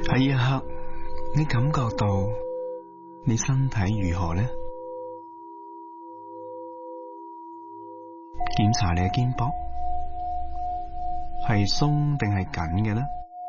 喺呢一刻，你感覺到你身體如何呢？檢查你嘅肩膊係鬆定係緊嘅呢？